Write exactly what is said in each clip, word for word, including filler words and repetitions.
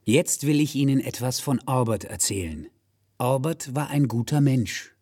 Jetzt will ich Ihnen etwas von Albert erzählen. Albert war ein guter Mensch.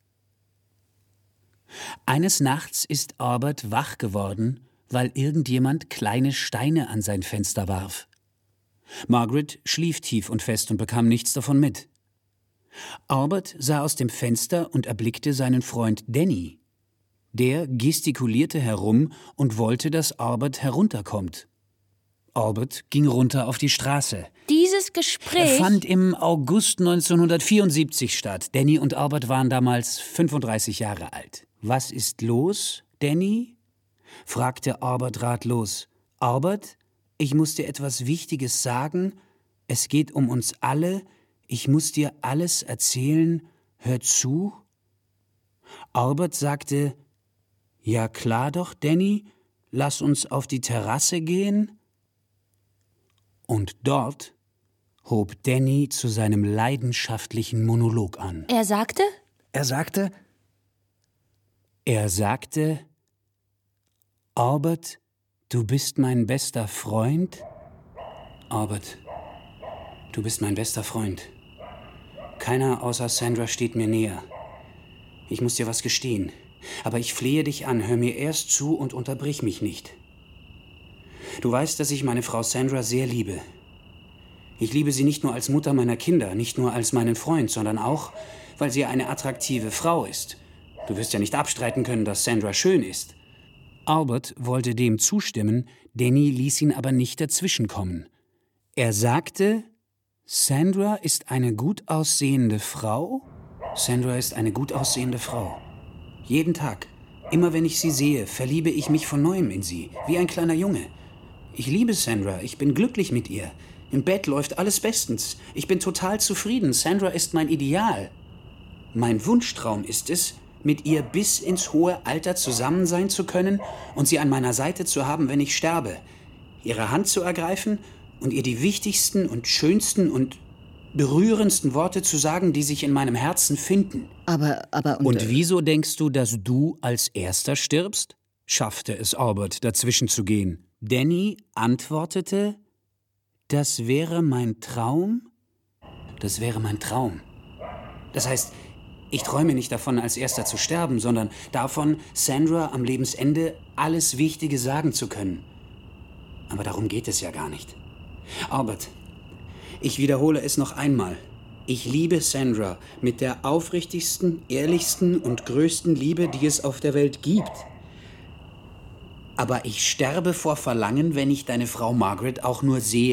Eines Nachts ist Albert wach geworden, weil irgendjemand kleine Steine an sein Fenster warf. Margaret schlief tief und fest und bekam nichts davon mit. Albert sah aus dem Fenster und erblickte seinen Freund Danny. Der gestikulierte herum und wollte, dass Albert herunterkommt. Albert ging runter auf die Straße. Dieses Gespräch fand im August neunzehnhundertvierundsiebzig statt. Danny und Albert waren damals fünfunddreißig Jahre alt. »Was ist los, Danny?« fragte Albert ratlos. »Albert, ich muss dir etwas Wichtiges sagen. Es geht um uns alle. Ich muss dir alles erzählen. Hör zu.« Albert sagte, »Ja klar doch, Danny. Lass uns auf die Terrasse gehen.« Und dort hob Danny zu seinem leidenschaftlichen Monolog an. Er sagte? Er sagte, er sagte, Albert, du bist mein bester Freund? Albert, du bist mein bester Freund. Keiner außer Sandra steht mir näher. Ich muss dir was gestehen, aber ich flehe dich an, hör mir erst zu und unterbrich mich nicht. Du weißt, dass ich meine Frau Sandra sehr liebe. Ich liebe sie nicht nur als Mutter meiner Kinder, nicht nur als meinen Freund, sondern auch, weil sie eine attraktive Frau ist. Du wirst ja nicht abstreiten können, dass Sandra schön ist. Albert wollte dem zustimmen, Danny ließ ihn aber nicht dazwischenkommen. Er sagte, Sandra ist eine gut aussehende Frau? Sandra ist eine gut aussehende Frau. Jeden Tag, immer wenn ich sie sehe, verliebe ich mich von neuem in sie, wie ein kleiner Junge. Ich liebe Sandra, ich bin glücklich mit ihr. Im Bett läuft alles bestens. Ich bin total zufrieden. Sandra ist mein Ideal. Mein Wunschtraum ist es, mit ihr bis ins hohe Alter zusammen sein zu können und sie an meiner Seite zu haben, wenn ich sterbe. Ihre Hand zu ergreifen und ihr die wichtigsten und schönsten und berührendsten Worte zu sagen, die sich in meinem Herzen finden. Aber, aber... Und, und wieso denkst du, dass du als Erster stirbst? Schaffte es Albert, dazwischen zu gehen. Danny antwortete, das wäre mein Traum? Das wäre mein Traum. Das heißt, ich träume nicht davon, als Erster zu sterben, sondern davon, Sandra am Lebensende alles Wichtige sagen zu können. Aber darum geht es ja gar nicht. Albert, ich wiederhole es noch einmal. Ich liebe Sandra mit der aufrichtigsten, ehrlichsten und größten Liebe, die es auf der Welt gibt. Aber ich sterbe vor Verlangen, wenn ich deine Frau Margaret auch nur sehe.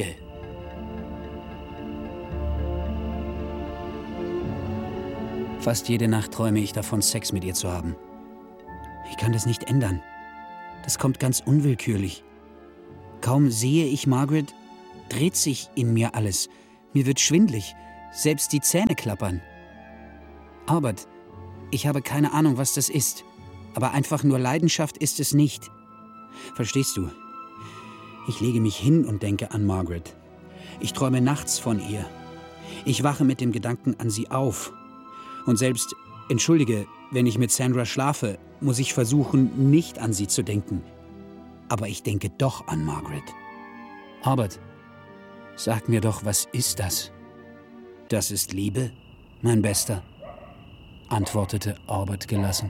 Fast jede Nacht träume ich davon, Sex mit ihr zu haben. Ich kann das nicht ändern. Das kommt ganz unwillkürlich. Kaum sehe ich Margaret, dreht sich in mir alles. Mir wird schwindlig, selbst die Zähne klappern. Albert, ich habe keine Ahnung, was das ist. Aber einfach nur Leidenschaft ist es nicht. Verstehst du? Ich lege mich hin und denke an Margaret. Ich träume nachts von ihr. Ich wache mit dem Gedanken an sie auf. Und selbst, entschuldige, wenn ich mit Sandra schlafe, muss ich versuchen, nicht an sie zu denken. Aber ich denke doch an Margaret. Albert, sag mir doch, was ist das? Das ist Liebe, mein Bester, antwortete Albert gelassen.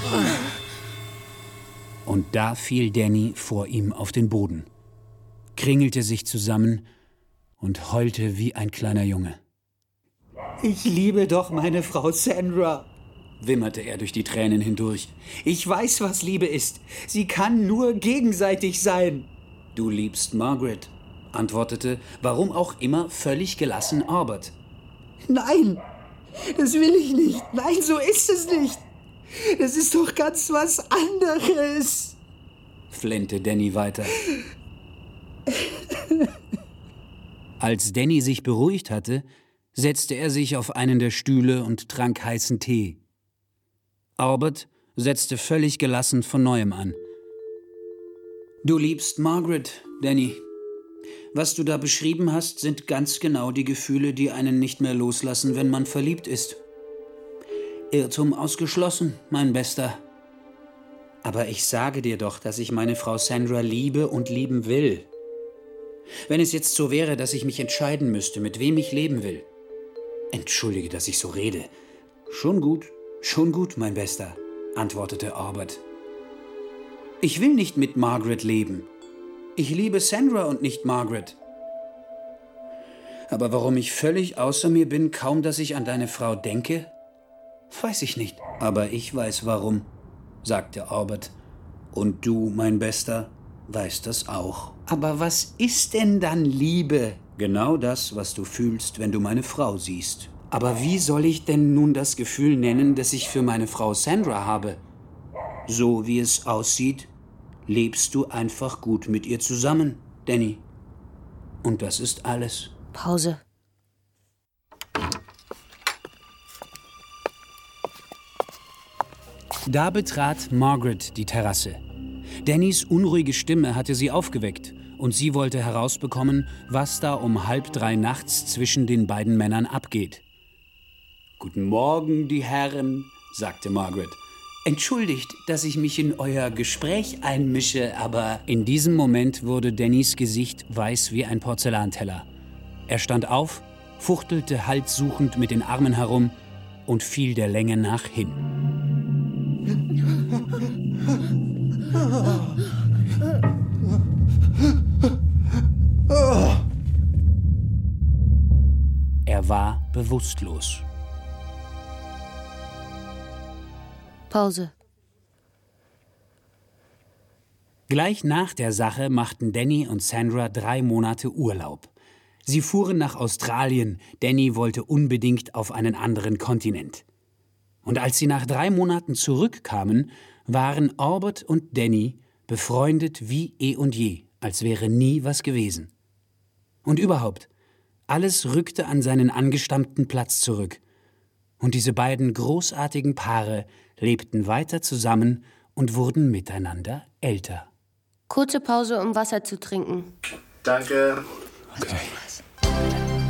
Und da fiel Danny vor ihm auf den Boden, kringelte sich zusammen und heulte wie ein kleiner Junge. Ich liebe doch meine Frau Sandra, wimmerte er durch die Tränen hindurch. Ich weiß, was Liebe ist. Sie kann nur gegenseitig sein. Du liebst Margaret, antwortete, warum auch immer, völlig gelassen Albert. Nein, das will ich nicht. Nein, so ist es nicht. Das ist doch ganz was anderes, flennte Danny weiter. Als Danny sich beruhigt hatte, setzte er sich auf einen der Stühle und trank heißen Tee. Albert setzte völlig gelassen von Neuem an. Du liebst Margaret, Danny. Was du da beschrieben hast, sind ganz genau die Gefühle, die einen nicht mehr loslassen, wenn man verliebt ist. Irrtum ausgeschlossen, mein Bester. Aber ich sage dir doch, dass ich meine Frau Sandra liebe und lieben will. Wenn es jetzt so wäre, dass ich mich entscheiden müsste, mit wem ich leben will. Entschuldige, dass ich so rede. Schon gut, schon gut, mein Bester, antwortete Albert. Ich will nicht mit Margaret leben. Ich liebe Sandra und nicht Margaret. Aber warum ich völlig außer mir bin, kaum dass ich an deine Frau denke, weiß ich nicht. Aber ich weiß warum, sagte Albert. Und du, mein Bester, weißt das auch. Aber was ist denn dann Liebe? Genau das, was du fühlst, wenn du meine Frau siehst. Aber wie soll ich denn nun das Gefühl nennen, das ich für meine Frau Sandra habe? So wie es aussieht, lebst du einfach gut mit ihr zusammen, Danny. Und das ist alles. Pause. Da betrat Margaret die Terrasse. Dannys unruhige Stimme hatte sie aufgeweckt und sie wollte herausbekommen, was da um halb drei nachts zwischen den beiden Männern abgeht. »Guten Morgen, die Herren«, sagte Margaret. »Entschuldigt, dass ich mich in euer Gespräch einmische, aber...« In diesem Moment wurde Dannys Gesicht weiß wie ein Porzellanteller. Er stand auf, fuchtelte halssuchend mit den Armen herum und fiel der Länge nach hin. Er war bewusstlos. Pause. Gleich nach der Sache machten Danny und Sandra drei Monate Urlaub. Sie fuhren nach Australien. Danny wollte unbedingt auf einen anderen Kontinent. Und als sie nach drei Monaten zurückkamen, waren Albert und Danny befreundet wie eh und je, als wäre nie was gewesen. Und überhaupt, alles rückte an seinen angestammten Platz zurück. Und diese beiden großartigen Paare lebten weiter zusammen und wurden miteinander älter. Kurze Pause, um Wasser zu trinken. Danke. Okay.